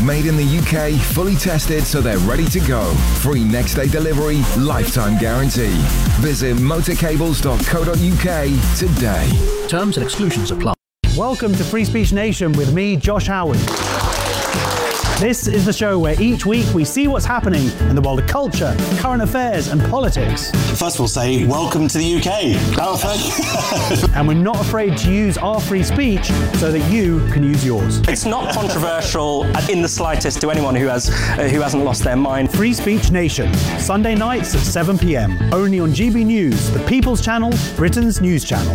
Made in the UK, fully tested so they're ready to go. Free next day delivery, lifetime guarantee. Visit motorcables.co.uk today. Terms and exclusions apply. Welcome to Free Speech Nation with me, Josh Howard. This is the show where each week we see what's happening in the world of culture, current affairs and politics. First we'll say, welcome to the UK. And we're not afraid to use our free speech so that you can use yours. It's not controversial in the slightest to anyone who hasn't lost their mind. Free Speech Nation, Sunday nights at 7 p.m, only on GB News, the People's Channel, Britain's news channel.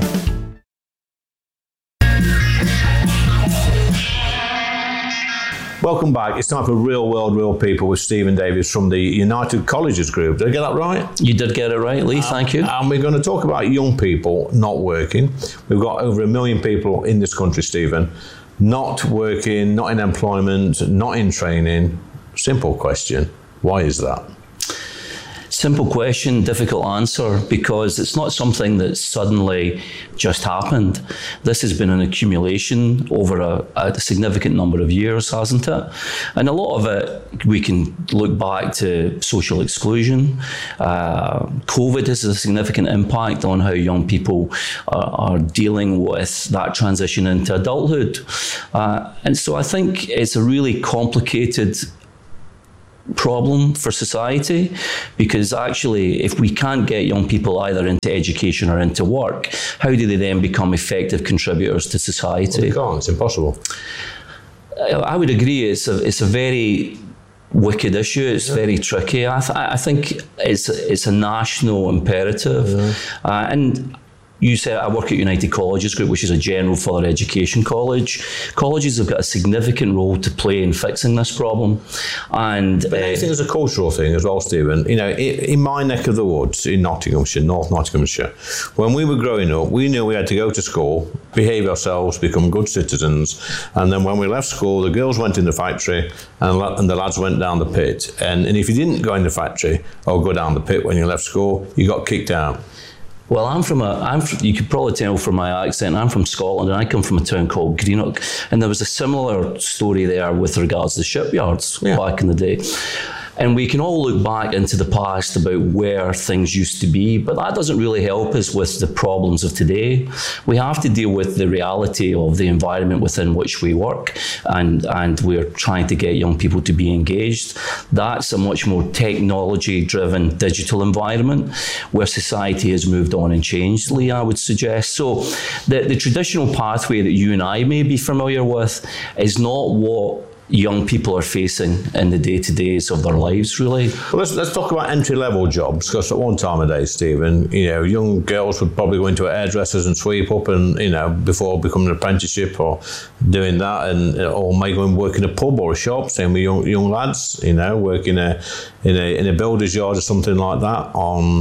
Welcome back. It's time for Real World, Real People with Stephen Davies from the United Colleges Group. Did I get that right? You did get it right, Lee. Thank you. And we're going to talk about young people not working. We've got over 1 million people in this country, Stephen, not working, not in employment, not in training. Simple question. Why is that? Simple question, difficult answer, because it's not something that suddenly just happened. This has been an accumulation over a significant number of years, hasn't it? And a lot of it, we can look back to social exclusion. COVID has a significant impact on how young people are dealing with that transition into adulthood. And so I think it's a really complicated problem for society, because actually if we can't get young people either into education or into work, how do they then become effective contributors to society? Well, they can't. It's impossible. I would agree. It's a very wicked issue. It's very tricky. I think it's a national imperative. And you said I work at United Colleges Group, which is a general further education college. Colleges have got a significant role to play in fixing this problem. And but I think it's a cultural thing as well, Stephen. You know, in my neck of the woods in Nottinghamshire, North Nottinghamshire, when we were growing up, we knew we had to go to school, behave ourselves, become good citizens, and then when we left school, the girls went in the factory and the lads went down the pit. And if you didn't go in the factory or go down the pit when you left school, you got kicked out. Well, you could probably tell from my accent, I'm from Scotland and I come from a town called Greenock. And there was a similar story there with regards to shipyards back in the day. And we can all look back into the past about where things used to be, but that doesn't really help us with the problems of today. We have to deal with the reality of the environment within which we work, and we're trying to get young people to be engaged. That's a much more technology-driven digital environment where society has moved on and changed, Lee, I would suggest. So the traditional pathway that you and I may be familiar with is not what young people are facing in the day-to-days of their lives, really. Well, let's talk about entry-level jobs, because at one time of day, Stephen, you know, young girls would probably go into hairdressers and sweep up, and you know, before becoming an apprenticeship or doing that, and or maybe work in a pub or a shop. Same with young lads, you know, work in a builder's yard or something like that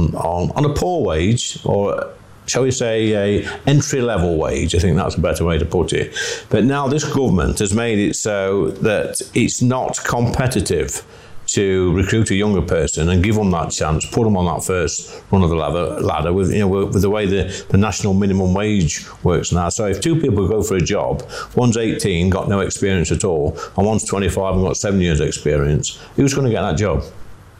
on a poor wage, or shall we say, a entry-level wage. I think that's a better way to put it. But now this government has made it so that it's not competitive to recruit a younger person and give them that chance, put them on that first run of the ladder with the way the national minimum wage works now. So if two people go for a job, one's 18, got no experience at all, and one's 25 and got 7 years experience, who's going to get that job?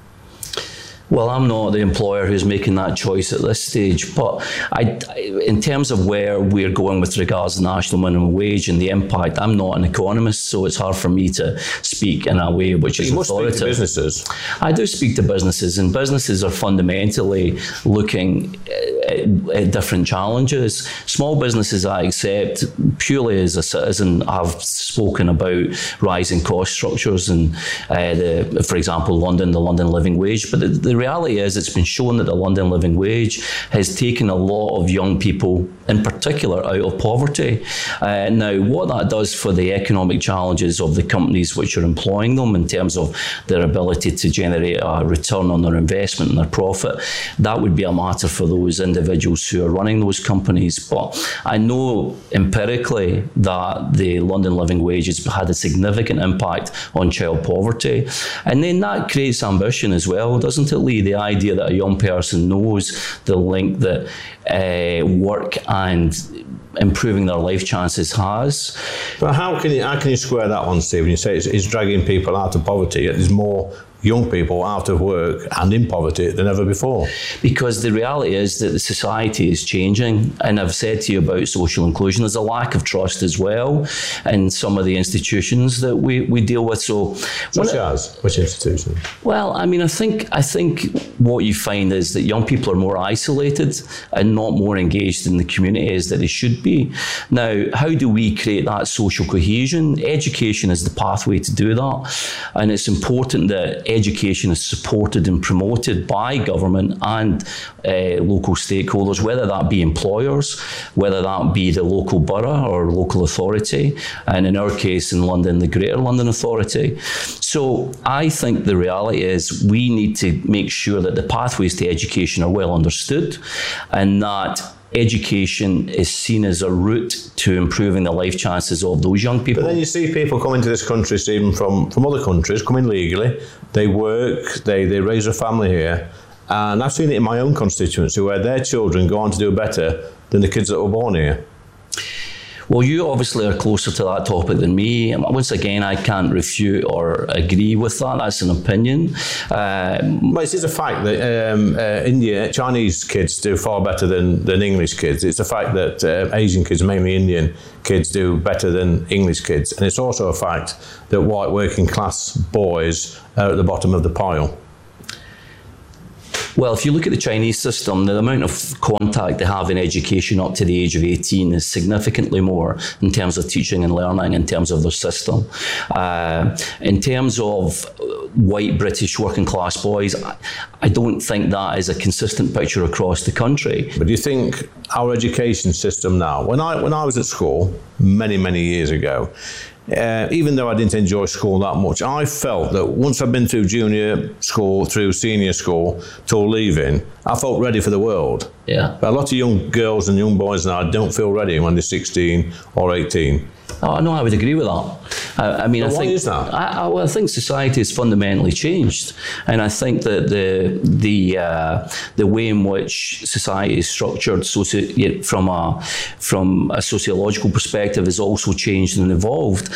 Well, I'm not the employer who's making that choice at this stage, but in terms of where we're going with regards to national minimum wage and the impact, I'm not an economist, so it's hard for me to speak in a way which is authoritative. You must speak to businesses. I do speak to businesses, and businesses are fundamentally looking at different challenges. Small businesses, I accept, purely as a citizen, have spoken about rising cost structures and, for example, the London living wage, but the reality is it's been shown that the London living wage has taken a lot of young people in particular out of poverty. Now, what that does for the economic challenges of the companies which are employing them in terms of their ability to generate a return on their investment and their profit, that would be a matter for those individuals who are running those companies. But I know empirically that the London living wage has had a significant impact on child poverty. And then that creates ambition as well, doesn't it, Lee? The idea that a young person knows the link that work and improving their life chances has. But how can you square that one, Stephen? You say it's dragging people out of poverty, yet there's more young people out of work and in poverty than ever before. Because the reality is that the society is changing, and I've said to you about social inclusion, there's a lack of trust as well in some of the institutions that we deal with. So, such as which institution? Well, I mean, I think what you find is that young people are more isolated and not more engaged in the community as that they should be. Now, how do we create that social cohesion? Education is the pathway to do that, and it's important that education is supported and promoted by government and local stakeholders, whether that be employers, whether that be the local borough or local authority, and in our case in London, the Greater London Authority. So I think the reality is we need to make sure that the pathways to education are well understood, and that education is seen as a route to improving the life chances of those young people. But then you see people come into this country, Stephen, from other countries, come in legally, they work, they raise a family here, and I've seen it in my own constituency where their children go on to do better than the kids that were born here. Well, you obviously are closer to that topic than me. Once again, I can't refute or agree with that. That's an opinion. But it is a fact that Chinese kids do far better than English kids. It's a fact that Asian kids, mainly Indian kids, do better than English kids. And it's also a fact that white working class boys are at the bottom of the pile. Well, if you look at the Chinese system, the amount of contact they have in education up to the age of 18 is significantly more in terms of teaching and learning, in terms of their system. In terms of white British working class boys, I don't think that is a consistent picture across the country. But do you think our education system now, when I was at school many years ago, even though I didn't enjoy school that much, I felt that once I'd been through junior school, through senior school, till leaving, I felt ready for the world. Yeah. But a lot of young girls and young boys now don't feel ready when they're 16 or 18. Oh, no, I would agree with that. I mean, why is that? I think society has fundamentally changed, and I think that the way in which society is structured, from a sociological perspective, has also changed and evolved.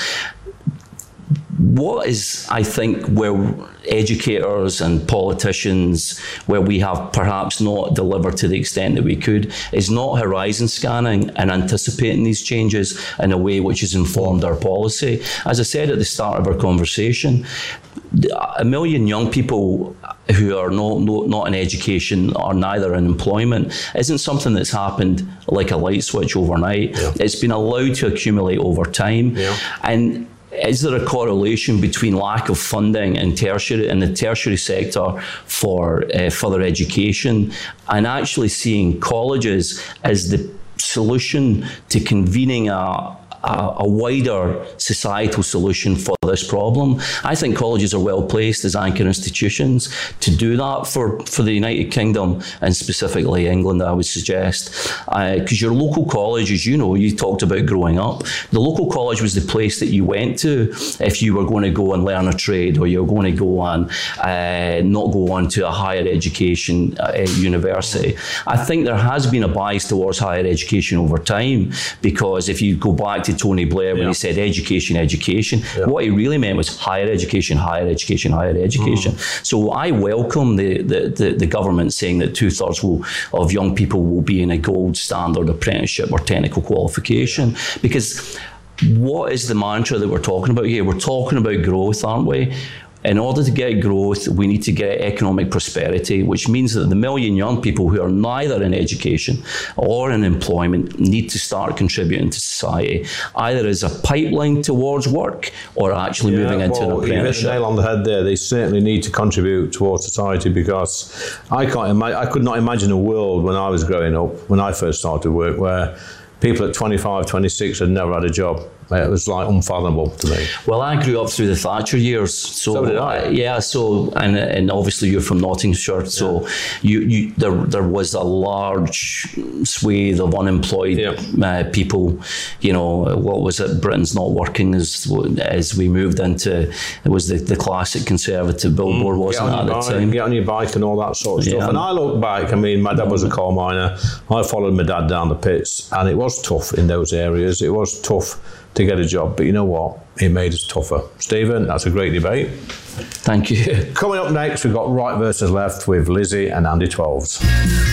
What is, I think, where educators and politicians, where we have perhaps not delivered to the extent that we could, is not horizon scanning and anticipating these changes in a way which has informed our policy. As I said at the start of our conversation, 1 million young people who are not in education or neither in employment isn't something that's happened like a light switch overnight. Yeah. It's been allowed to accumulate over time. Yeah. And is there a correlation between lack of funding in the tertiary sector for further education and actually seeing colleges as the solution to convening a wider societal solution for this problem? I think colleges are well placed as anchor institutions to do that for the United Kingdom and specifically England, I would suggest. Because your local college, as you know, you talked about growing up, the local college was the place that you went to if you were going to go and learn a trade, or you're going to go and not go on to a higher education university. I think there has been a bias towards higher education over time, because if you go back to Tony Blair when he said education, what he really meant was higher education. So I welcome the government saying that 2/3 of young people will be in a gold standard apprenticeship or technical qualification, because what is the mantra that we're talking about here? We're talking about growth, aren't we? In order to get growth, we need to get economic prosperity, which means that the 1 million young people who are neither in education or in employment need to start contributing to society, either as a pipeline towards work or actually moving into an apprenticeship. You hit the nail on the head there. They certainly need to contribute towards society, because I could not imagine a world when I was growing up, when I first started work, where people at 25, 26 had never had a job. It was like unfathomable to me. Well, I grew up through the Thatcher years. So did I. And obviously you're from Nottinghamshire, so there was a large swathe of unemployed people. You know, what was it? Britain's not working as we moved into, it was the classic Conservative billboard, wasn't it, at the time? Get on your bike and all that sort of stuff. And I look back, I mean, my dad was a coal miner. I followed my dad down the pits, and it was was tough in those areas. It was tough to get a job, but you know what? It made us tougher. Stephen, that's a great debate. Thank you. Coming up next, we've got Right versus Left with Lizzie and Andy Twelves.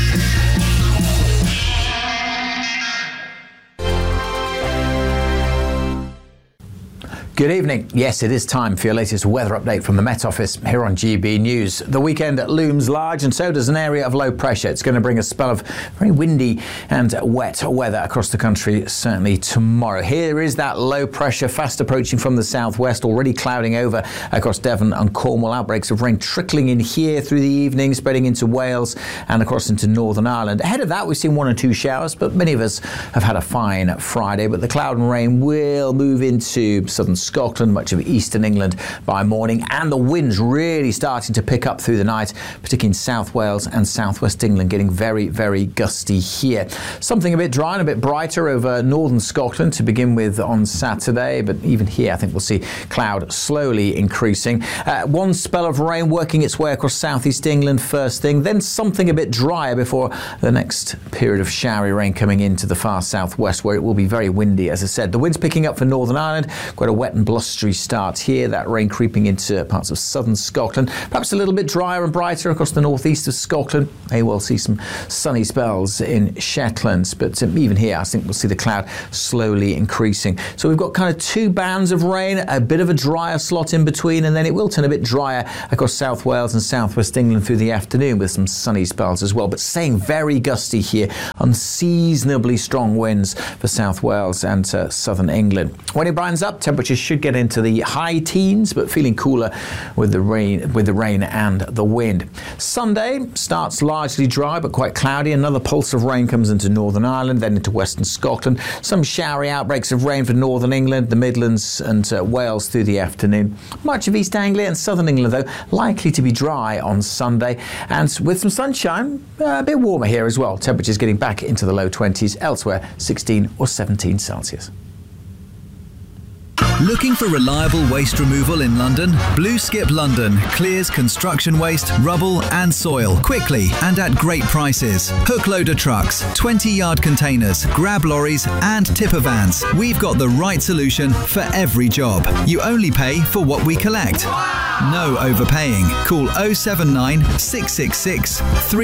Good evening. Yes, it is time for your latest weather update from the Met Office here on GB News. The weekend looms large, and so does an area of low pressure. It's going to bring a spell of very windy and wet weather across the country, certainly tomorrow. Here is that low pressure fast approaching from the southwest, already clouding over across Devon and Cornwall. Outbreaks of rain trickling in here through the evening, spreading into Wales and across into Northern Ireland. Ahead of that, we've seen 1 or 2 showers, but many of us have had a fine Friday. But the cloud and rain will move into southern Scotland, much of eastern England by morning, and the winds really starting to pick up through the night, particularly in South Wales and southwest England, getting very, very gusty here. Something a bit dry and a bit brighter over northern Scotland to begin with on Saturday, but even here I think we'll see cloud slowly increasing. One spell of rain working its way across southeast England first thing, then something a bit drier before the next period of showery rain coming into the far southwest, where it will be very windy. As I said, the wind's picking up for Northern Ireland, quite a wet and blustery start here, that rain creeping into parts of southern Scotland, perhaps a little bit drier and brighter across the northeast of Scotland. May well see some sunny spells in Shetland, but even here I think we'll see the cloud slowly increasing. So we've got kind of 2 bands of rain, a bit of a drier slot in between, and then it will turn a bit drier across South Wales and southwest England through the afternoon with some sunny spells as well, but staying very gusty here, unseasonably strong winds for South Wales and southern England. When it brightens up, temperatures should get into the high teens, but feeling cooler with the rain and the wind. Sunday starts largely dry but quite cloudy. Another pulse of rain comes into Northern Ireland, then into western Scotland. Some showery outbreaks of rain for northern England, the Midlands and Wales through the afternoon. Much of East Anglia and southern England, though, likely to be dry on Sunday, and with some sunshine, a bit warmer here as well. Temperatures getting back into the low 20s, elsewhere 16 or 17 Celsius. Looking for reliable waste removal in London? Blue Skip London clears construction waste, rubble and soil quickly and at great prices. Hook loader trucks, 20-yard containers, grab lorries and tipper vans. We've got the right solution for every job. You only pay for what we collect. No overpaying. Call 079 666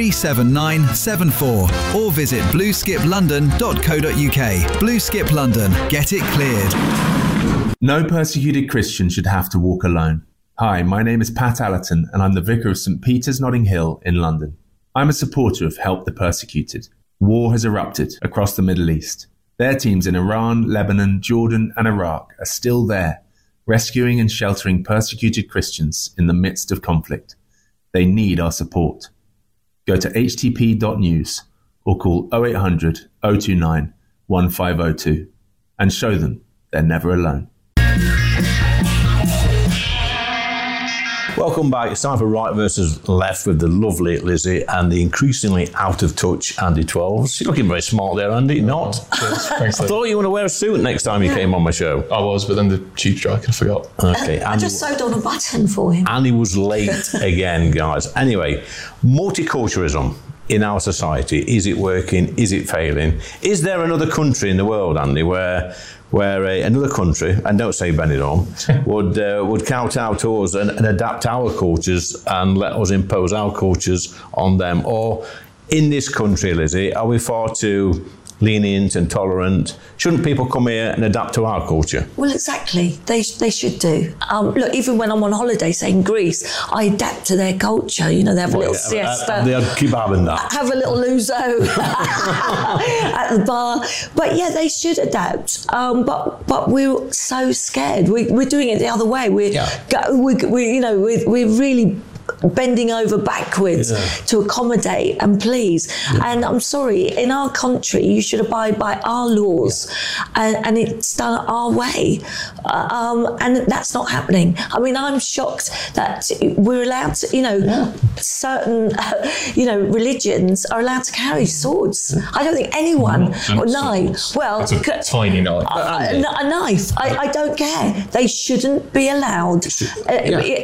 37974 or visit blueskiplondon.co.uk. Blue Skip London. Get it cleared. No persecuted Christian should have to walk alone. Hi, my name is Pat Allerton and I'm the Vicar of St Peter's Notting Hill in London. I'm a supporter of Help the Persecuted. War has erupted across the Middle East. Their teams in Iran, Lebanon, Jordan and Iraq are still there, rescuing and sheltering persecuted Christians in the midst of conflict. They need our support. Go to htp.news or call 0800 029 1502 and show them they're never alone. Welcome back. It's time for Right versus Left with the lovely Lizzie and the increasingly out of touch Andy Twelves. You're looking very smart there, Andy. Not? Thanks, I thought you were going to wear a suit next time you came on my show. I was, but then the tube strike, I forgot. Okay. I just sewed on a button for him. Andy was late again, guys. Anyway, multiculturalism in our society, is it working? Is it failing? Is there another country in the world, Andy, where another country, and don't say Benidorm, would kowtow to us and adapt our cultures and let us impose our cultures on them? Or in this country, Lizzie, are we far too lenient and tolerant? Shouldn't people come here and adapt to our culture? Well, exactly. They should do. Look, even when I'm on holiday, say in Greece, I adapt to their culture. You know, they have a little siesta. They'll keep having that. Have a little luzo at the bar. But yeah, they should adapt. But we're so scared. We're doing it the other way. We're really bending over backwards to accommodate and please. And I'm sorry, in our country, you should abide by our laws, and it's done our way. And that's not happening. I mean, I'm shocked that we're allowed to, certain, religions are allowed to carry swords. I don't think anyone, or knife. Well, that's a tiny knife. A knife. I don't care. They shouldn't be allowed.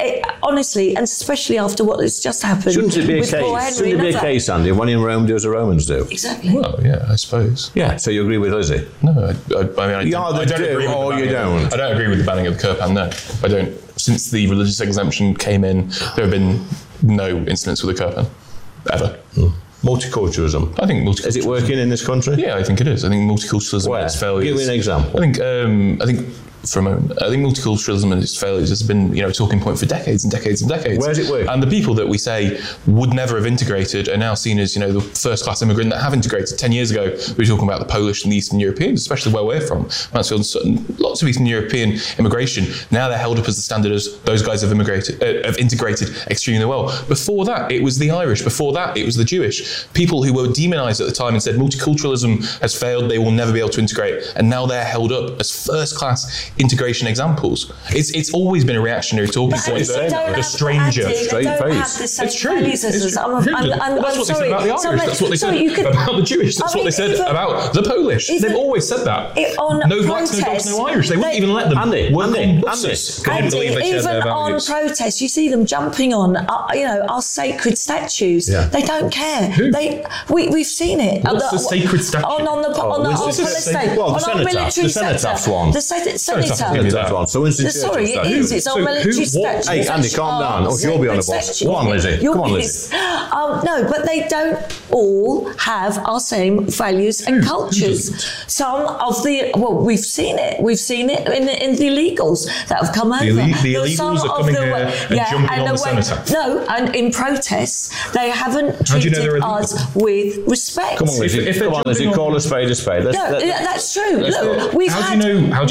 honestly, and especially after what has just happened. Shouldn't it be a with Paul case? Henry Shouldn't it and be a other- case, Andy? When in Rome, do as the Romans do. Exactly. Oh, yeah, I suppose. Yeah. So you agree with Lizzie? No, I don't agree with or the you banning don't. I don't agree with the banning of the curb ban. No, I don't. Since the religious exemption came in, there have been no incidents with the curb ban ever. Multiculturalism. I think multiculturalism. Is it working in this country? Yeah, I think it is. I think multiculturalism Where? has failures. Give me an example. I think for a moment, I think multiculturalism and its failures has been, a talking point for decades and decades and decades. Where's it working? And the people that we say would never have integrated are now seen as, the first-class immigrant that have integrated. 10 years ago, we were talking about the Polish and the Eastern Europeans, especially where we're from, Mansfield and Sutton. Lots of Eastern European immigration. Now they're held up as the standard as those guys have integrated extremely well. Before that, it was the Irish. Before that, it was the Jewish. People who were demonized at the time and said multiculturalism has failed, they will never be able to integrate. And now they're held up as first-class integration examples. It's always been a reactionary talking point. The stranger, straight face. It's true. That's That's what they said about the Irish. That's what they said about the Jewish. That's what they said about the Polish. They've always said that. No blacks, no dogs, no Irish. They wouldn't even let them work on buses. Even on protests, you see them jumping on, our sacred statues. Yeah. They don't care. We've seen it. What's the sacred statue? On our military Cenotaph one. The Cenotaph. That one. So Sorry, it is. It's on military statues. Hey, Andy, calm down. Or you'll be on the boss. Go on, Lizzie. Come on, Lizzie. No, but they don't all have our same values and cultures. Some of we've seen it. We've seen it in the illegals that have come over. The illegals are coming here and jumping on the Cenotaph. No, and in protests, they haven't treated us with respect. Come on, Lizzie. Call a spade a spade. That's true. Look, we've had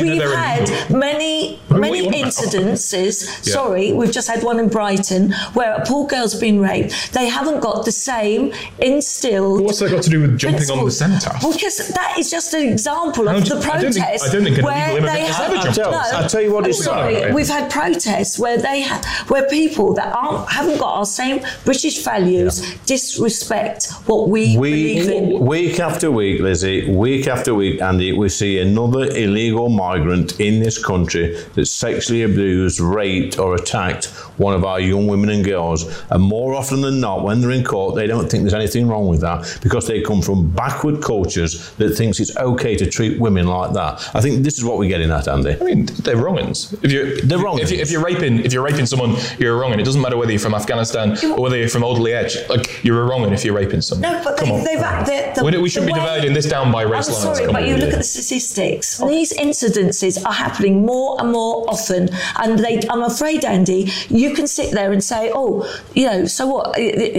many incidences. Yeah. Sorry, we've just had one in Brighton where a poor girl's been raped. They haven't got the same instilled. What's that got to do with jumping on the Cenotaph? Because that is just an example of the protest. I don't think an where illegal they immigrant has ever jumped on. I'll tell you what it's sorry, we've had protests where where people that haven't got our same British values disrespect what we believe in. Week after week, Lizzie, week after week, Andy, we see another illegal migrant in this country that sexually abused, raped or attacked one of our young women and girls. And more often than not, when they're in court, they don't think there's anything wrong with that because they come from backward cultures that thinks it's okay to treat women like that. I think this is what we're getting at, Andy. I mean, they're wrong-uns. If you're raping someone, you're a wrong-un. It doesn't matter whether you're from Afghanistan or whether you're from Alderley Edge. Like, you're a wrong-un if you're raping someone. No, but we shouldn't be dividing this down by race lines. I'm sorry, but you look at the statistics. These incidences are happening more and more often, and I'm afraid, Andy, you can sit there and say, so what?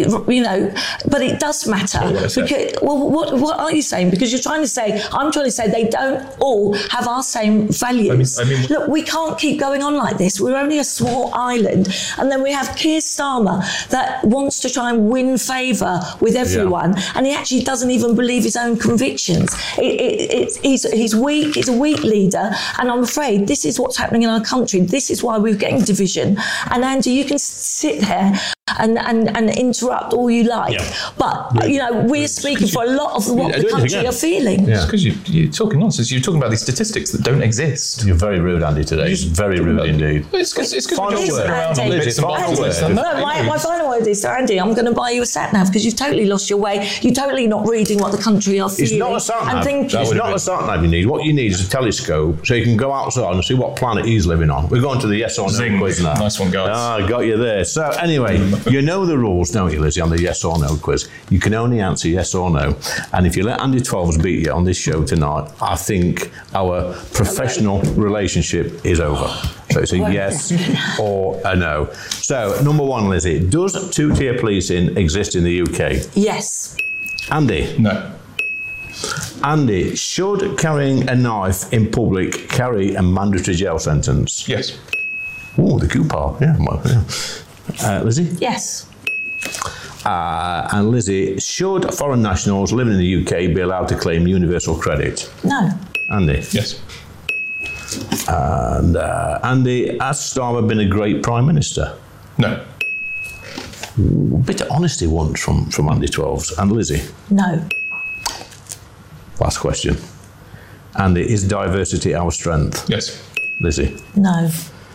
But it does matter. Because, what are you saying? Because I'm trying to say they don't all have our same values. Look, we can't keep going on like this. We're only a small island, and then we have Keir Starmer that wants to try and win favour with everyone, and he actually doesn't even believe his own convictions. He's weak. He's a weak leader, and I'm afraid this is what's happening in our country. This is why we're getting division. And Andy, you can sit there and interrupt all you like, but we're speaking for a lot of what the country are feeling. It's because you're talking nonsense. You're talking about these statistics that don't exist. You're very rude, Andy, today. It's very rude indeed. It's because final word. My final word is, Andy, I'm going to buy you a sat-nav because you've totally lost your way. You're totally not reading what the country are feeling. It's not a sat-nav. It's not a sat-nav you need. What you need is a telescope so you can go outside and see what planet he's living on. We're going to the yes or no quiz now. Nice one, guys. I got you there. So anyway, you know the rules, don't you, Lizzie, on the yes or no quiz? You can only answer yes or no. And if you let Andy Twelves beat you on this show tonight, I think our professional relationship is over. So it's a yes or a no. So, number one, Lizzie, does two-tier policing exist in the UK? Yes. Andy? No. Andy, should carrying a knife in public carry a mandatory jail sentence? Yes. Oh, the Coupar. Yeah. Lizzie? Yes. And Lizzie, should foreign nationals living in the UK be allowed to claim universal credit? No. Andy? Yes. And Andy, has Starmer been a great Prime Minister? No. Ooh, a bit of honesty once from Andy Twelves. And Lizzie? No. Last question. Andy, is diversity our strength? Yes. Lizzie? No.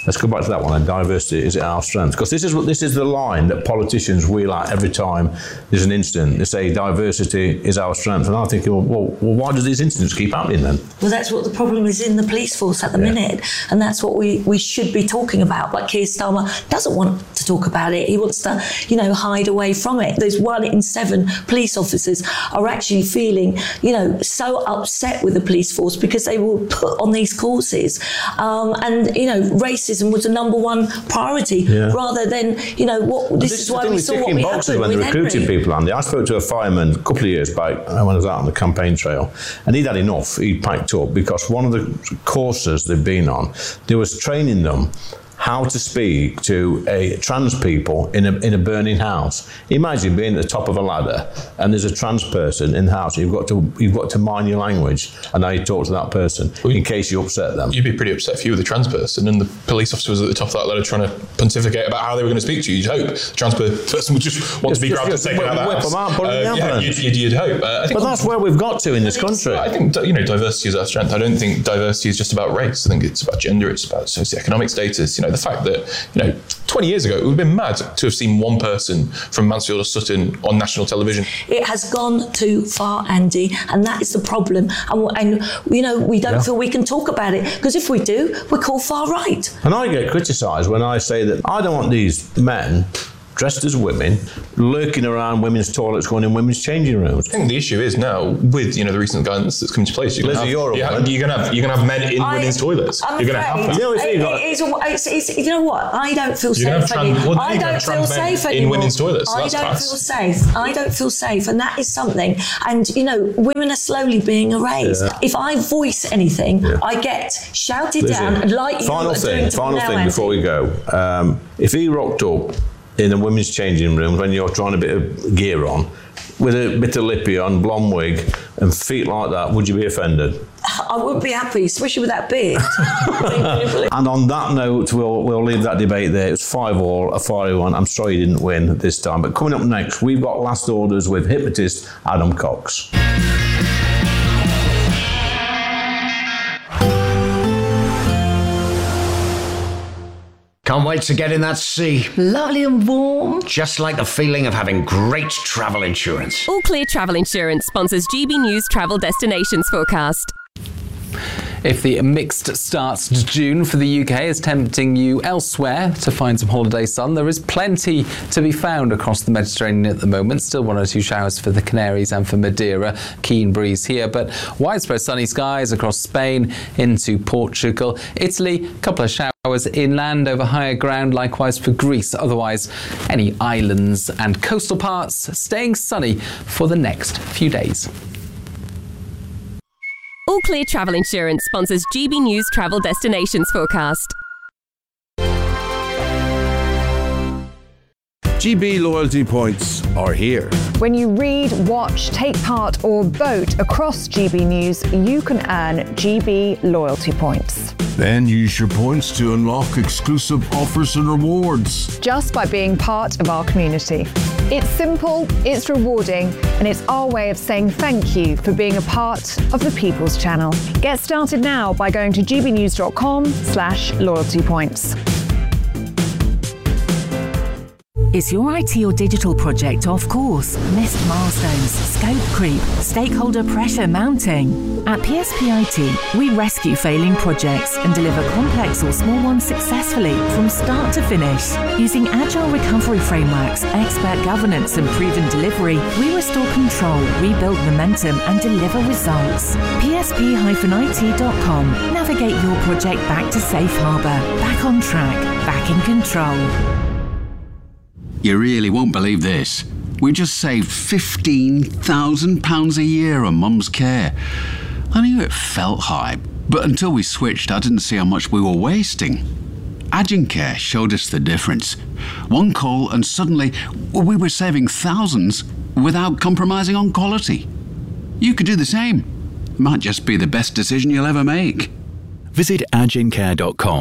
Let's go back to that one. And diversity is our strength, because this is the line that politicians wheel out every time there's an incident. They say diversity is our strength, and I'm thinking, well, why do these incidents keep happening then? Well, that's what the problem is in the police force at the minute, and that's what we should be talking about. But Keir Starmer doesn't want to talk about it. He wants to, hide away from it. There's 1 in 7 police officers are actually feeling, so upset with the police force because they were put on these courses, and racism was the number one priority rather than this is why we saw what we happened when with they recruited Henry. people, Andy. I spoke to a fireman a couple of years back when I was out on the campaign trail, and he'd had enough. He'd packed up because one of the courses they'd been on, they was training them how to speak to trans people in a burning house. Imagine being at the top of a ladder and there's a trans person in the house. You've got to mind your language and how you talk to that person in case you upset them. You'd be pretty upset if you were the trans person and the police officer was at the top of that ladder trying to pontificate about how they were going to speak to you. You'd hope the trans person would just want to be grabbed and taken out of the house. Whip them out, put them in the ambulance. You'd hope. But that's where we've got to in this country. I think diversity is our strength. I don't think diversity is just about race. I think it's about gender. It's about socioeconomic status. The fact that 20 years ago, it would have been mad to have seen one person from Mansfield or Sutton on national television. It has gone too far, Andy, and that is the problem. And we don't feel we can talk about it, because if we do, we're called far right. And I get criticised when I say that I don't want these men dressed as women, lurking around women's toilets, going in women's changing rooms. I think the issue is now with the recent guidance that's come into place. You're going to have men in women's toilets. You're going to have that. You know what? I don't feel safe anymore. I don't feel safe anymore. In women's toilets. I don't feel safe. I don't feel safe, and that is something. And women are slowly being erased. Yeah. If I voice anything, I get shouted down like you are doing to Final now, thing Andy. before we go. If he rocked up in a women's changing room when you're trying a bit of gear on, with a bit of lippy on, blonde wig, and feet like that, would you be offended? I would be happy, especially with that beard. And on that note, we'll leave that debate there. It was 5-5, a 5-1. I'm sorry you didn't win this time. But coming up next, we've got Last Orders with hypnotist Adam Cox. Can't wait to get in that sea. Lovely and warm. Just like the feeling of having great travel insurance. All Clear Travel Insurance sponsors GB News Travel Destinations Forecast. If the mixed start to June for the UK is tempting you elsewhere to find some holiday sun, there is plenty to be found across the Mediterranean at the moment. Still 1 or 2 showers for the Canaries and for Madeira. Keen breeze here, but widespread sunny skies across Spain into Portugal. Italy, a couple of showers inland over higher ground, likewise for Greece. Otherwise, any islands and coastal parts staying sunny for the next few days. All Clear Travel Insurance sponsors GB News Travel Destinations Forecast. GB loyalty points are here. When you read, watch, take part or vote across GB News, you can earn GB loyalty points. Then use your points to unlock exclusive offers and rewards. Just by being part of our community. It's simple, it's rewarding, and it's our way of saying thank you for being a part of the People's Channel. Get started now by going to gbnews.com/loyalty points. Is your IT or digital project off course? Missed milestones, scope creep, stakeholder pressure mounting? At PSP IT, we rescue failing projects and deliver complex or small ones successfully from start to finish. Using agile recovery frameworks, expert governance and proven delivery, we restore control, rebuild momentum and deliver results. PSP-IT.com. Navigate your project back to safe harbour, back on track, back in control. You really won't believe this. We just saved £15,000 a year on Mum's care. I knew it felt high, but until we switched, I didn't see how much we were wasting. Agencare showed us the difference. One call and suddenly we were saving thousands without compromising on quality. You could do the same. It might just be the best decision you'll ever make. Visit agencare.com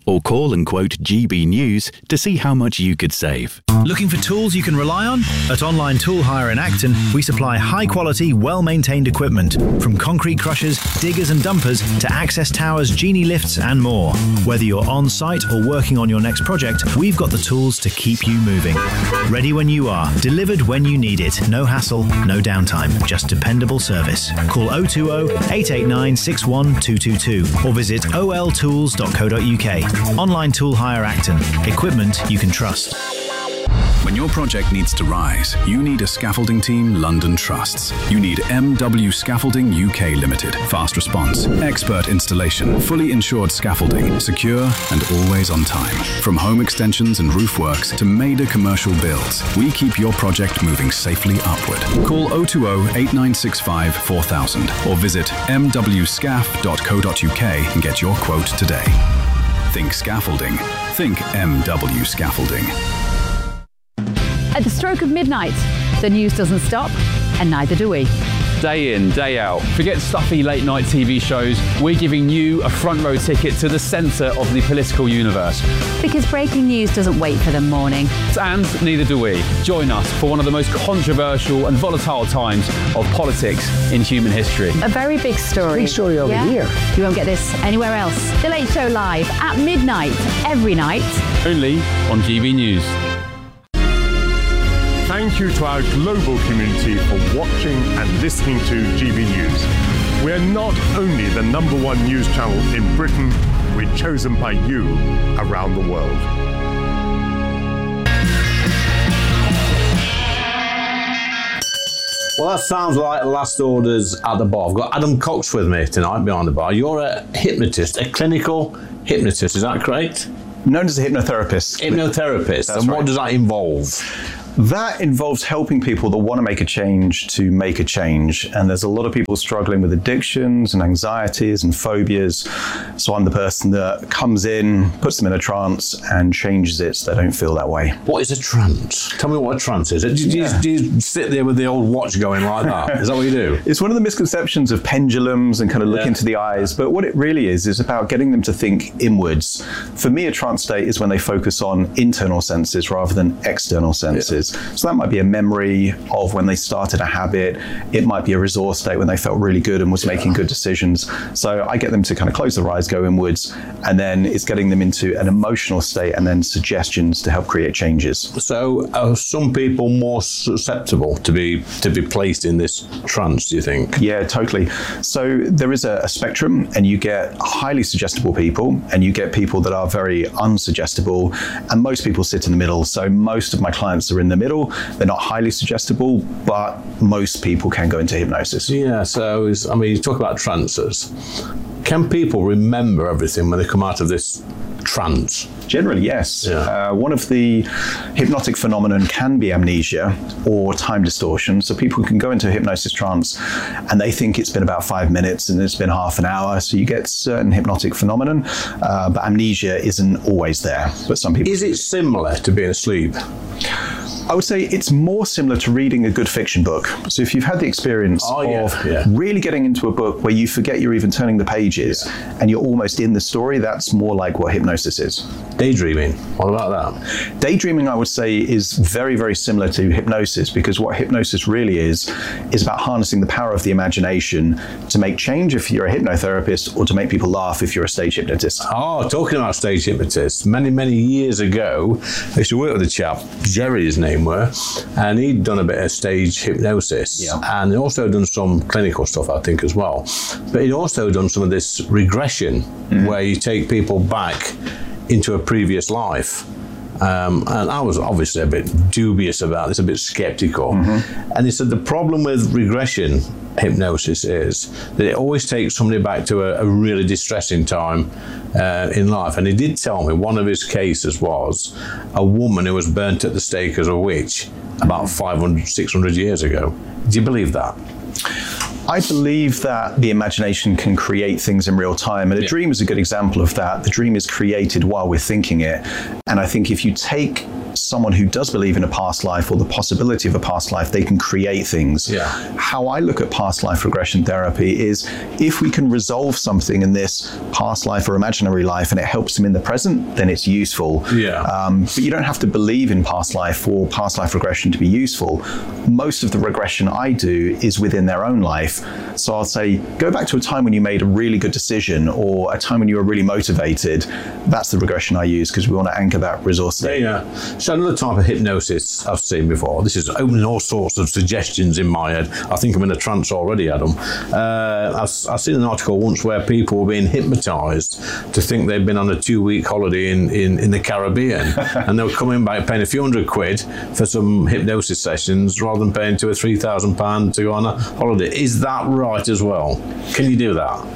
or call and quote GB News to see how much you could save. Looking for tools you can rely on? At Online Tool Hire in Acton, we supply high-quality, well-maintained equipment, from concrete crushers, diggers and dumpers to access towers, genie lifts and more. Whether you're on-site or working on your next project, we've got the tools to keep you moving. Ready when you are, delivered when you need it. No hassle, no downtime, just dependable service. Call 020 889 61222 or visit oltools.co.uk. Online Tool Hire Acton. Equipment you can trust. When your project needs to rise, you need a scaffolding team London trusts. You need MW Scaffolding UK Limited. Fast response, expert installation, fully insured scaffolding, secure and always on time. From home extensions and roof works to major commercial builds, we keep your project moving safely upward. Call 020 8965 4000 or visit mwscaf.co.uk and get your quote today. Think scaffolding. Think MW Scaffolding. At the stroke of midnight, the news doesn't stop, and neither do we. Day in, day out. Forget stuffy late night TV shows. We're giving you a front row ticket to the centre of the political universe. Because breaking news doesn't wait for the morning. And neither do we. Join us for one of the most controversial and volatile times of politics in human history. A very big story. Big story over here. You won't get this anywhere else. The Late Show live at midnight, every night. Only on GB News. Thank you to our global community for watching and listening to GB News. We are not only the #1 news channel in Britain, we're chosen by you around the world. Well, that sounds like last orders at the bar. I've got Adam Cox with me tonight behind the bar. You're a hypnotist, a clinical hypnotist, is that correct? Known as a hypnotherapist. Hypnotherapist. That's and right. what does that involve? That involves helping people that want to make a change to make a change. And there's a lot of people struggling with addictions and anxieties and phobias. So I'm the person that comes in, puts them in a trance and changes it so they don't feel that way. What is a trance? Tell me what a trance is. Do you sit there with the old watch going like that? Is that what you do? It's one of the misconceptions of pendulums and kind of look into the eyes. But what it really is about getting them to think inwards. For me, a trance state is when they focus on internal senses rather than external senses. So that might be a memory of when they started a habit. It might be a resource state when they felt really good and was making good decisions. So I get them to kind of close their eyes, go inwards, and then it's getting them into an emotional state and then suggestions to help create changes. So are some people more susceptible to be placed in this trance, do you think? Yeah, totally. So there is a spectrum, and you get highly suggestible people and you get people that are very unsuggestible, and most people sit in the middle. So most of my clients are in the middle. They're not highly suggestible, but most people can go into hypnosis. Yeah, so you talk about trances. Can people remember everything when they come out of this trance? Generally, yes. Yeah. One of the hypnotic phenomenon can be amnesia or time distortion. So people can go into a hypnosis trance and they think it's been about 5 minutes and it's been half an hour. So you get certain hypnotic phenomenon, but amnesia isn't always there. But some people. Is it similar to being asleep? I would say it's more similar to reading a good fiction book. So if you've had the experience of really getting into a book where you forget you're even turning the pages and you're almost in the story, that's more like what hypnosis is. Daydreaming, what about that? Daydreaming, I would say, is very, very similar to hypnosis, because what hypnosis really is about harnessing the power of the imagination to make change if you're a hypnotherapist, or to make people laugh if you're a stage hypnotist. Oh, talking about stage hypnotists, many, many years ago, I used to work with a chap, Jerry his name were, and he'd done a bit of stage hypnosis, and he'd also done some clinical stuff, I think, as well. But he'd also done some of this regression, where you take people back into a previous life. And I was obviously a bit dubious about this, a bit skeptical. And he said the problem with regression hypnosis is that it always takes somebody back to a really distressing time in life. And he did tell me one of his cases was a woman who was burnt at the stake as a witch about 500, 600 years ago. Do you believe that? I believe that the imagination can create things in real time, and a dream is a good example of that. The dream is created while we're thinking it, and I think if you take someone who does believe in a past life or the possibility of a past life, they can create things. Yeah. How I look at past life regression therapy is if we can resolve something in this past life or imaginary life and it helps them in the present, then it's useful. Yeah. But you don't have to believe in past life or past life regression to be useful. Most of the regression I do is within their own life. So I'll say, go back to a time when you made a really good decision or a time when you were really motivated. That's the regression I use because we want to anchor that resource state. Yeah. So another type of hypnosis I've seen before. This is opening all sorts of suggestions in my head. I think I'm in a trance already, Adam. I've seen an article once where people were being hypnotised to think they'd been on a 2-week holiday in the Caribbean, and they were coming back paying a few £100 for some hypnosis sessions rather than paying £2,000 or £3,000 to go on a holiday. Is that right as well? Can you do that?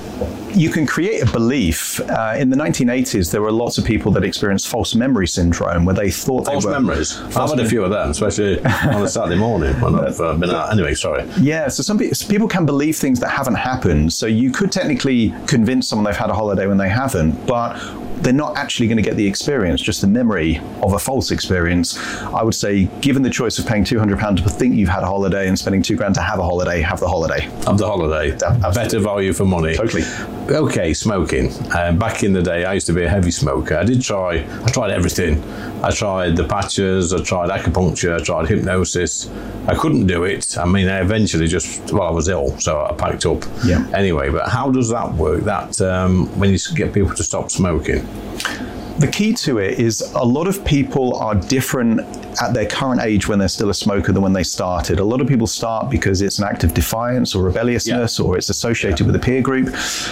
You can create a belief. In the 1980s, there were lots of people that experienced false memory syndrome, where they thought false they were... memories? I've had a few of them, especially on a Saturday morning when I've been out. Anyway, sorry. Yeah, so some people can believe things that haven't happened. So you could technically convince someone they've had a holiday when they haven't, but they're not actually going to get the experience, just the memory of a false experience. I would say, given the choice of paying £200 to think you've had a holiday and spending £2,000 to have a holiday, have the holiday. Have the holiday. Better value for money. Totally. Okay, smoking. Back in the day, I used to be a heavy smoker. I tried everything. I tried the patches, I tried acupuncture, I tried hypnosis. I couldn't do it. I mean, I eventually I was ill, so I packed up. Yeah. Anyway, but how does that work? That when you get people to stop smoking? The key to it is a lot of people are different at their current age when they're still a smoker than when they started. A lot of people start because it's an act of defiance or rebelliousness, or it's associated with a peer group.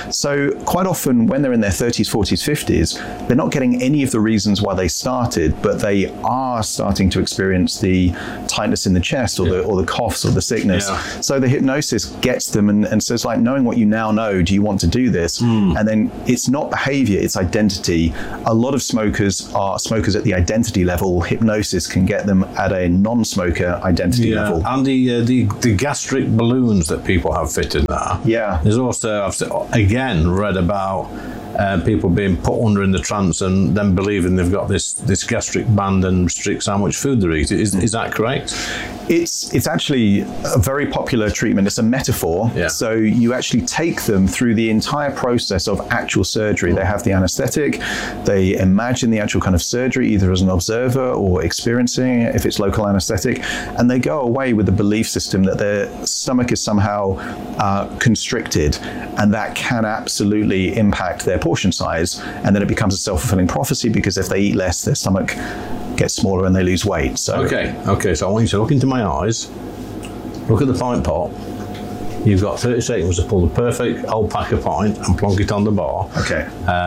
So quite often when they're in their 30s, 40s, 50s, they're not getting any of the reasons why they started, but they are starting to experience the tightness in the chest or the coughs or the sickness. Yeah. So the hypnosis gets them and says, like, knowing what you now know, do you want to do this? And then it's not behavior, it's identity. A lot of smokers are smokers at the identity level. Hypnosis can get them at a non-smoker identity level. And the gastric balloons that people have fitted now. Yeah. There's also, I've again read about people being put under in the trance and then believing they've got this gastric band and restricts how much food they eat. Is that correct? It's actually a very popular treatment. It's a metaphor. Yeah. So you actually take them through the entire process of actual surgery. They have the anesthetic. They imagine the actual kind of surgery, either as an observer or experiencing it, if it's local anesthetic. And they go away with the belief system that their stomach is somehow constricted, and that can absolutely impact their portion size. And then it becomes a self-fulfilling prophecy, because if they eat less, their stomach gets smaller and they lose weight. So Okay, so I want you to look into my eyes, look at the pint pot. You've got 30 seconds to pull the perfect alpaca pint and plonk it on the bar. Okay.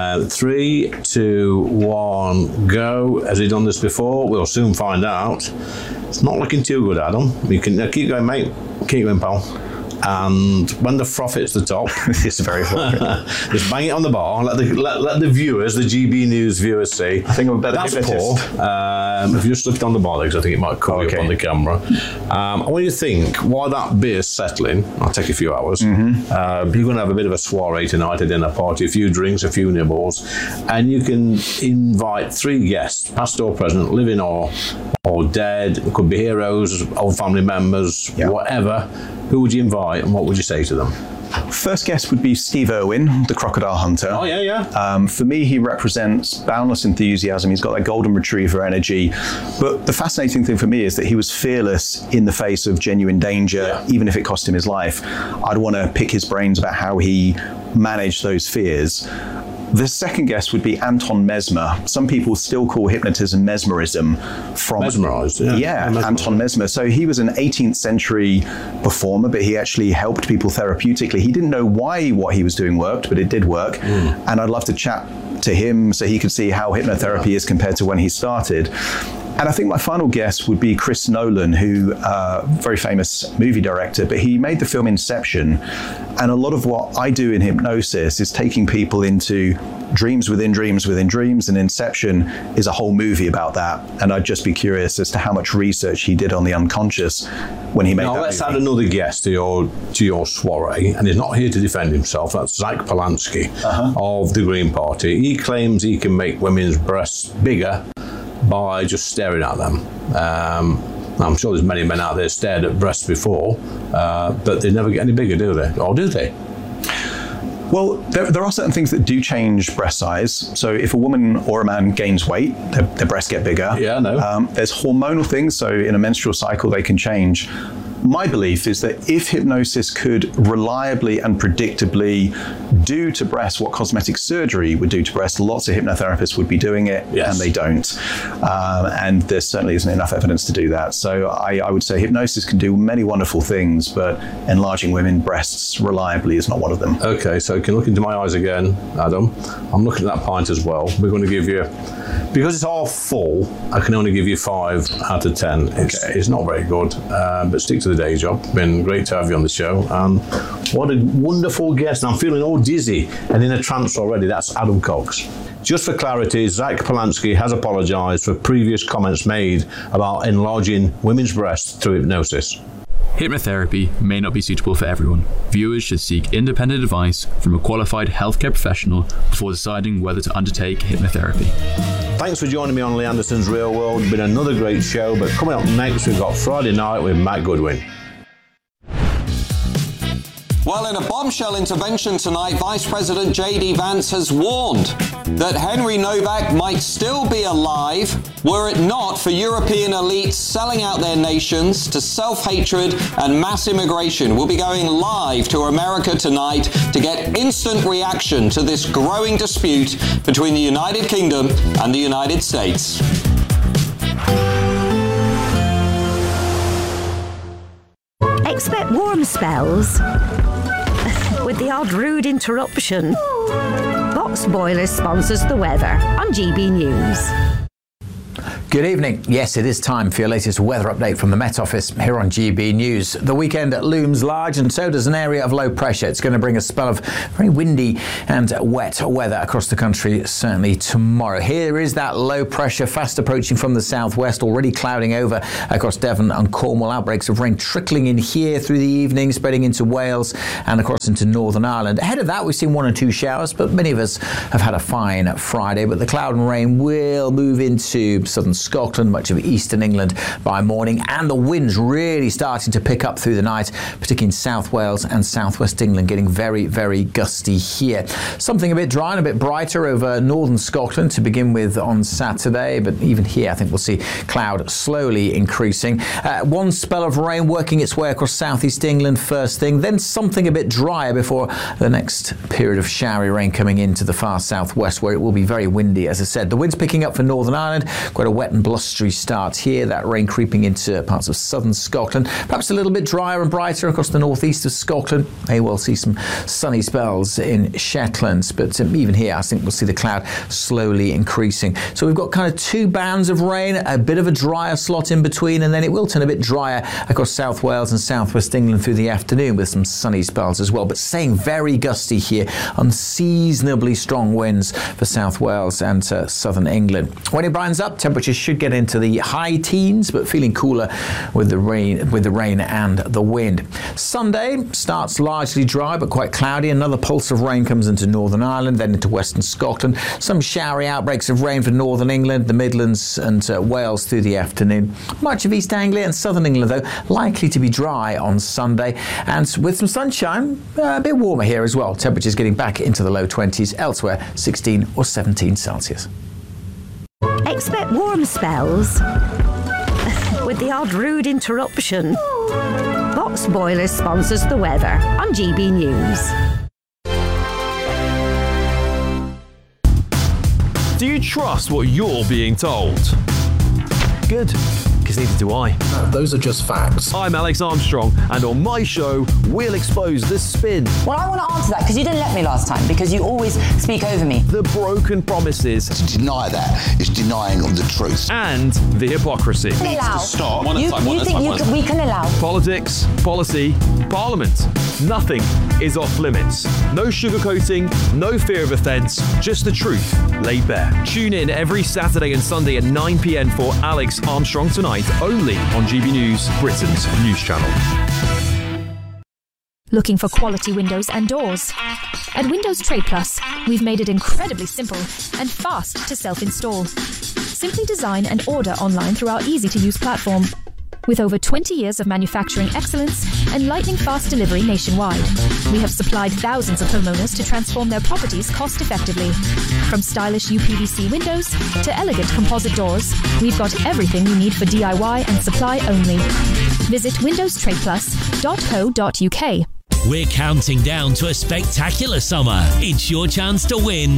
3, 2, 1, go. Has he done this before? We'll soon find out. It's not looking too good, Adam. You can keep going, mate. Keep going, pal. And when the froth hits the top, it's very frothy. Just bang it on the bar. Let the viewers, the GB News viewers, see. I think I'm better. That's poor. If you just slip it on the bar, because I think it might cover you up on the camera. I want you to think while that beer's settling. I'll take a few hours. You're going to have a bit of a soiree tonight, a dinner party, a few drinks, a few nibbles, and you can invite 3 guests, past or present, living or dead. It could be heroes, old family members, whatever. Who would you invite and what would you say to them? First guest would be Steve Irwin, the crocodile hunter. Oh, yeah. For me, he represents boundless enthusiasm. He's got that golden retriever energy. But the fascinating thing for me is that he was fearless in the face of genuine danger, even if it cost him his life. I'd want to pick his brains about how he managed those fears. The second guest would be Anton Mesmer. Some people still call hypnotism mesmerism. Mesmerised, Anton Mesmer. So he was an 18th century performer, but he actually helped people therapeutically. He didn't know why what he was doing worked, but it did work. And I'd love to chat to him so he could see how hypnotherapy is compared to when he started. And I think my final guest would be Chris Nolan, who very famous movie director, but he made the film Inception. And a lot of what I do in hypnosis is taking people into dreams within dreams within dreams, and Inception is a whole movie about that. And I'd just be curious as to how much research he did on the unconscious when he made that movie. Let's add another guest to your soiree, and he's not here to defend himself. That's Zach Polanski of the Green Party. He claims he can make women's breasts bigger by just staring at them. I'm sure there's many men out there stared at breasts before, but they never get any bigger, do they? Or do they? Well, there are certain things that do change breast size. So if a woman or a man gains weight, their breasts get bigger. Yeah, I know. There's hormonal things. So in a menstrual cycle, they can change. My belief is that if hypnosis could reliably and predictably do to breasts what cosmetic surgery would do to breasts, lots of hypnotherapists would be doing it, and they don't. And there certainly isn't enough evidence to do that. So I would say hypnosis can do many wonderful things, but enlarging women's breasts reliably is not one of them. Okay, so you can look into my eyes again, Adam. I'm looking at that pint as well. We're going to give you, because it's all full, I can only give you 5 out of 10. It's not very good, but stick to the day job. Been great to have you on the show, and what a wonderful guest. I'm feeling all dizzy and in a trance already. That's Adam Cox. Just for clarity, Zach Polanski has apologised for previous comments made about enlarging women's breasts through hypnosis. Hypnotherapy may not be suitable for everyone. Viewers should seek independent advice from a qualified healthcare professional before deciding whether to undertake hypnotherapy. Thanks for joining me on Lee Anderson's Real World. It's been another great show, but coming up next, we've got Friday Night with Matt Goodwin. Well, in a bombshell intervention tonight, Vice President J.D. Vance has warned that Henry Novak might still be alive were it not for European elites selling out their nations to self-hatred and mass immigration. We'll be going live to America tonight to get instant reaction to this growing dispute between the United Kingdom and the United States. Expect warm spells with the odd rude interruption. Box Boilers sponsors the weather on GB News. Good evening. Yes, it is time for your latest weather update from the Met Office here on GB News. The weekend looms large, and so does an area of low pressure. It's going to bring a spell of very windy and wet weather across the country, certainly tomorrow. Here is that low pressure fast approaching from the southwest, already clouding over across Devon and Cornwall. Outbreaks of rain trickling in here through the evening, spreading into Wales and across into Northern Ireland. Ahead of that, we've seen 1 or 2 showers, but many of us have had a fine Friday. But the cloud and rain will move into southern Scotland, much of eastern England by morning, and the winds really starting to pick up through the night, particularly in South Wales and southwest England, getting very, very gusty here. Something a bit dry and a bit brighter over northern Scotland to begin with on Saturday, but even here I think we'll see cloud slowly increasing. One spell of rain working its way across southeast England first thing, then something a bit drier before the next period of showery rain coming into the far southwest, where it will be very windy. As I said, the wind's picking up for Northern Ireland, quite a wet and blustery start here, that rain creeping into parts of southern Scotland, perhaps a little bit drier and brighter across the northeast of Scotland. May well see some sunny spells in Shetland, but even here I think we'll see the cloud slowly increasing. So we've got kind of 2 bands of rain, a bit of a drier slot in between, and then it will turn a bit drier across South Wales and southwest England through the afternoon with some sunny spells as well, but staying very gusty here, unseasonably strong winds for South Wales and southern England. When it brightens up, temperatures should get into the high teens, but feeling cooler with the rain and the wind. Sunday starts largely dry but quite cloudy. Another pulse of rain comes into Northern Ireland, then into western Scotland. Some showery outbreaks of rain for northern England, the Midlands and Wales through the afternoon. Much of East Anglia and southern England, though, likely to be dry on Sunday, and with some sunshine, a bit warmer here as well. Temperatures getting back into the low 20s, elsewhere 16 or 17 Celsius. Expect warm spells with the odd rude interruption. Box Boilers sponsors the weather on GB News. Do you trust what you're being told? Good, because neither do I. Those are just facts. I'm Alex Armstrong, and on my show, we'll expose the spin. Well, I want to answer that, because you didn't let me last time, because you always speak over me. The broken promises. To deny that is denying the truth. And the hypocrisy. We can allow. Stop. You think we can allow. Politics, policy, parliament. Nothing is off limits. No sugarcoating, no fear of offence, just the truth laid bare. Tune in every Saturday and Sunday at 9 p.m. for Alex Armstrong Tonight, only on GB News, Britain's news channel. Looking for quality windows and doors? At Windows Trade Plus, we've made it incredibly simple and fast to self-install. Simply design and order online through our easy-to-use platform. With over 20 years of manufacturing excellence and lightning-fast delivery nationwide, we have supplied thousands of homeowners to transform their properties cost-effectively. From stylish UPVC windows to elegant composite doors, we've got everything you need for DIY and supply only. Visit windowstradeplus.co.uk. We're counting down to a spectacular summer. It's your chance to win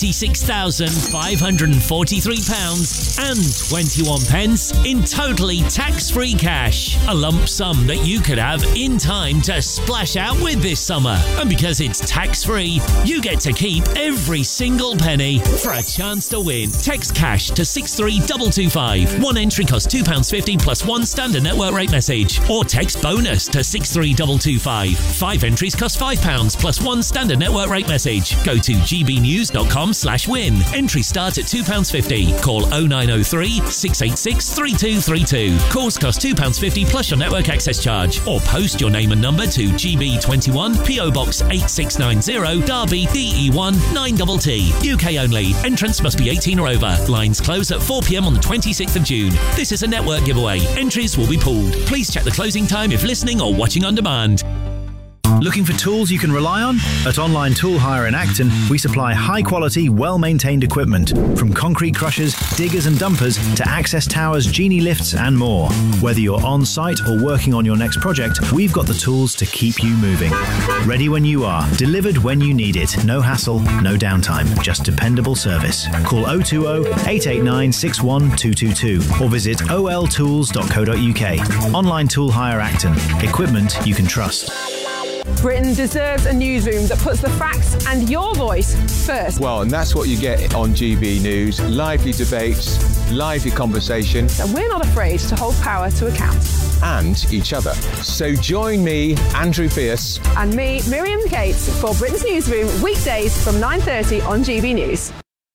£76,543 and 21 pence in totally tax-free cash. A lump sum that you could have in time to splash out with this summer. And because it's tax-free, you get to keep every single penny. For a chance to win, text cash to 63225. One entry costs £2.50 plus one standard network rate message. Or text bonus to 63225. 5 entries cost £5 plus one standard network rate message. Go to gbnews.com/win. Entries start at £2.50. Call 0903 686 3232. Calls cost £2.50 plus your network access charge. Or post your name and number to GB21 PO Box 8690 Derby DE1 9TT. UK only. Entrance must be 18 or over. Lines close at 4 p.m. on the 26th of June. This is a network giveaway. Entries will be pooled. Please check the closing time if listening or watching on demand. Looking for tools you can rely on? At Online Tool Hire in Acton, we supply high-quality, well-maintained equipment, from concrete crushers, diggers and dumpers to access towers, genie lifts and more. Whether you're on-site or working on your next project, we've got the tools to keep you moving. Ready when you are, delivered when you need it. No hassle, no downtime, just dependable service. Call 020-889-61222 or visit oltools.co.uk. Online Tool Hire Acton. Equipment you can trust. Britain deserves a newsroom that puts the facts and your voice first. Well, and that's what you get on GB News. Lively debates, lively conversation. And we're not afraid to hold power to account. And each other. So join me, Andrew Pierce. And me, Miriam Cates, for Britain's Newsroom, weekdays from 9:30 on GB News.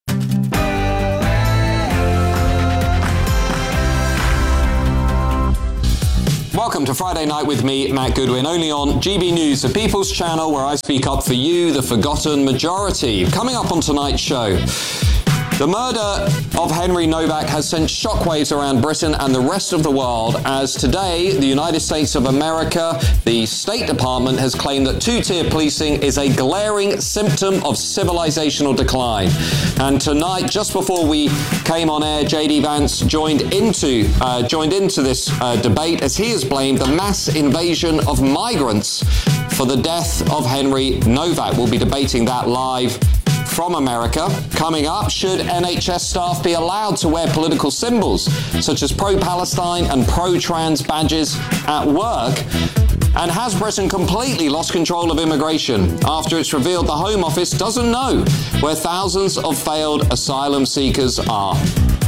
Welcome to Friday Night with me, Matt Goodwin, only on GB News, the People's Channel, where I speak up for you, the forgotten majority. Coming up on tonight's show, the murder of Henry Novak has sent shockwaves around Britain and the rest of the world, as today, the United States of America, the State Department, has claimed that two-tier policing is a glaring symptom of civilizational decline. And tonight, just before we came on air, JD Vance joined into this debate, as he has blamed the mass invasion of migrants for the death of Henry Novak. We'll be debating that live from America. Coming up, should NHS staff be allowed to wear political symbols such as pro-Palestine and pro-trans badges at work? And has Britain completely lost control of immigration after it's revealed the Home Office doesn't know where thousands of failed asylum seekers are?